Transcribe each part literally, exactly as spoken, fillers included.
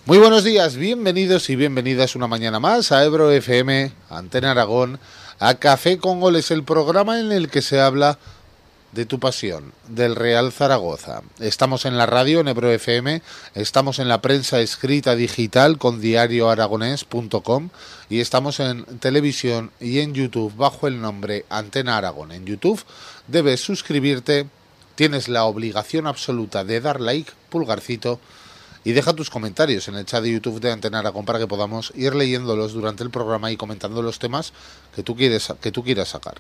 Muy buenos días, bienvenidos y bienvenidas una mañana más a Ebro F M, Antena Aragón, a Café con Goles, el programa en el que se habla de tu pasión, del Real Zaragoza. Estamos en la radio, en Ebro F M, estamos en la prensa escrita digital con diario aragonés punto com y estamos en televisión y en YouTube bajo el nombre Antena Aragón. En YouTube debes suscribirte, tienes la obligación absoluta de dar like, pulgarcito, y deja tus comentarios en el chat de YouTube de Antena Aragón para que podamos ir leyéndolos durante el programa y comentando los temas que tú quieres, que tú quieras sacar.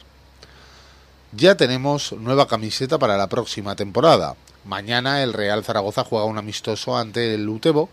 Ya tenemos nueva camiseta para la próxima temporada. Mañana el Real Zaragoza juega un amistoso ante el Utebo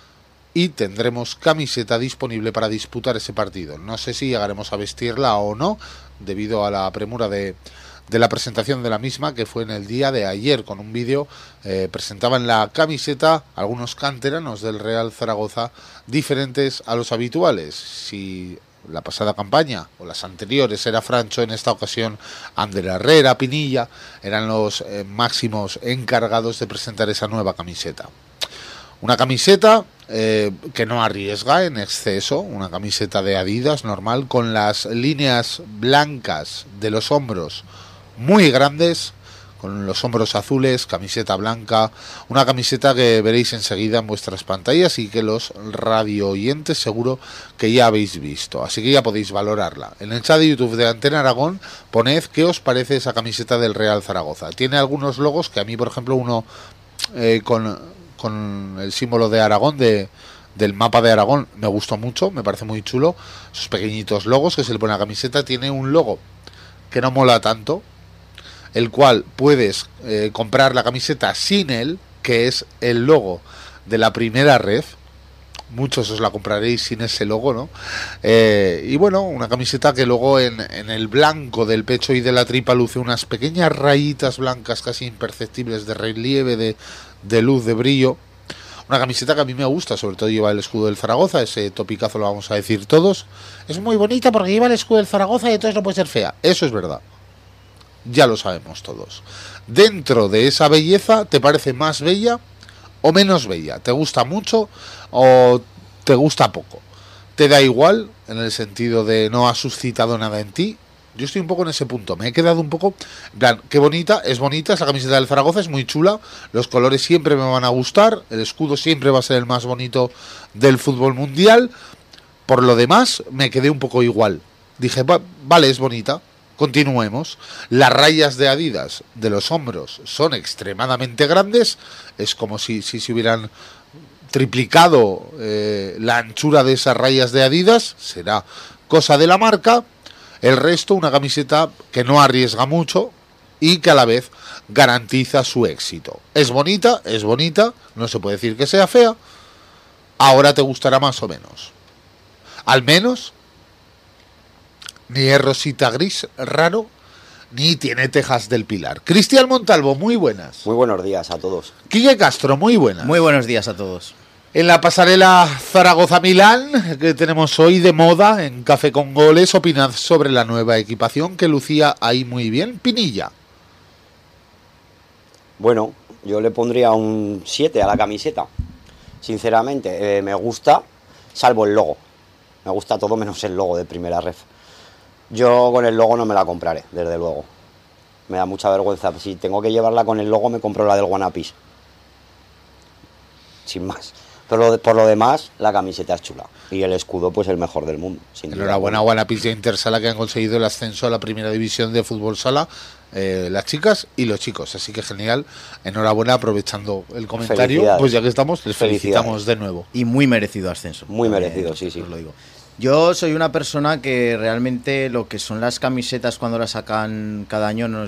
y tendremos camiseta disponible para disputar ese partido. No sé si llegaremos a vestirla o no, debido a la premura de... de la presentación de la misma, que fue en el día de ayer. Con un vídeo eh, presentaban la camiseta algunos canteranos del Real Zaragoza diferentes a los habituales. Si la pasada campaña o las anteriores era Francho, en esta ocasión Ander Herrera, Pinilla eran los eh, máximos encargados de presentar esa nueva camiseta. Una camiseta eh, que no arriesga en exceso, una camiseta de Adidas normal, con las líneas blancas de los hombros muy grandes, con los hombros azules, camiseta blanca, una camiseta que veréis enseguida en vuestras pantallas y que los radio oyentes seguro que ya habéis visto, así que ya podéis valorarla. En el chat de YouTube de Antena Aragón poned qué os parece esa camiseta del Real Zaragoza. Tiene algunos logos que a mí, por ejemplo, uno eh, con, con el símbolo de Aragón, de del mapa de Aragón, me gustó mucho, me parece muy chulo. Esos pequeñitos logos que se le pone a la camiseta. Tiene un logo que no mola tanto, el cual puedes eh, comprar la camiseta sin él, que es el logo de la primera red. Muchos os la compraréis sin ese logo, ¿no? Eh, y bueno, una camiseta que luego en, en el blanco del pecho y de la tripa luce unas pequeñas rayitas blancas casi imperceptibles de relieve, de, de luz, de brillo. Una camiseta que a mí me gusta, sobre todo lleva el escudo del Zaragoza, ese topicazo lo vamos a decir todos. Es muy bonita porque lleva el escudo del Zaragoza y entonces no puede ser fea. Eso es verdad. Ya lo sabemos todos. Dentro de esa belleza, ¿te parece más bella o menos bella? ¿Te gusta mucho o te gusta poco? ¿Te da igual en el sentido de no ha suscitado nada en ti? Yo estoy un poco en ese punto. Me he quedado un poco... En plan, qué bonita, es bonita esa camiseta del Zaragoza, es muy chula. Los colores siempre me van a gustar. El escudo siempre va a ser el más bonito del fútbol mundial. Por lo demás, me quedé un poco igual. Dije, va, vale, es bonita. Continuemos. Las rayas de Adidas de los hombros son extremadamente grandes. Es como si, si se hubieran triplicado eh, la anchura de esas rayas de Adidas. Será cosa de la marca. El resto, una camiseta que no arriesga mucho y que a la vez garantiza su éxito. Es bonita, es bonita, no se puede decir que sea fea. Ahora te gustará más o menos. Al menos ni es rosita gris raro, ni tiene tejas del Pilar. Cristian Montalvo, muy buenas. Muy buenos días a todos. Quique Castro, muy buenas. Muy buenos días a todos. En la pasarela Zaragoza-Milán, que tenemos hoy de moda en Café con Goles, opinad sobre la nueva equipación que lucía ahí muy bien. Pinilla. Bueno, yo le pondría un siete a la camiseta. Sinceramente, eh, me gusta, salvo el logo. Me gusta todo menos el logo de primera ref. Yo con el logo no me la compraré, desde luego. Me da mucha vergüenza. Si tengo que llevarla con el logo, me compro la del Guanapis. Sin más. Pero por lo demás, la camiseta es chula. Y el escudo, pues el mejor del mundo. Enhorabuena a Guanapis y Intersala, que han conseguido el ascenso a la primera división de fútbol sala. Eh, las chicas y los chicos. Así que genial. Enhorabuena, aprovechando el comentario. Pues ya que estamos, les felicitamos de nuevo. Y muy merecido ascenso. Muy merecido, sí, sí. Os lo digo. Yo soy una persona que realmente lo que son las camisetas cuando las sacan cada año no,